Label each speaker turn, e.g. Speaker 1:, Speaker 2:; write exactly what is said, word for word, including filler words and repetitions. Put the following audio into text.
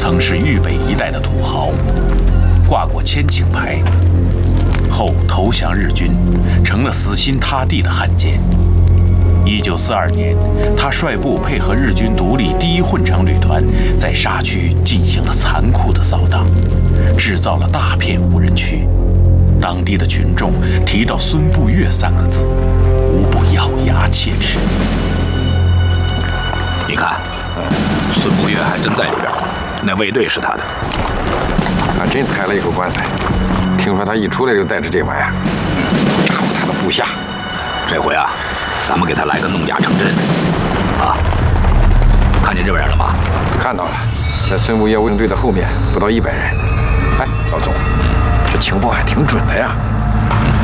Speaker 1: 曾是豫北一带的土豪，挂过千顷牌，后投降日军，成了死心塌地的汉奸。一九四二年，他率部配合日军独立第一混成旅团，在沙区进行了残酷的扫荡，制造了大片无人区。当地的群众提到孙步月三个字，无不咬牙切齿。
Speaker 2: 你看，孙步月还真在里边，那卫队是他的。
Speaker 3: 他真抬了一口棺材，听说他一出来就带着这玩意儿，炸唬他的部下。
Speaker 2: 这回啊，咱们给他来个弄假成真，啊！看见这边人了吗？
Speaker 3: 看到了，在孙步月卫队的后面，不到一百人。哎，老总，这情报还挺准的呀。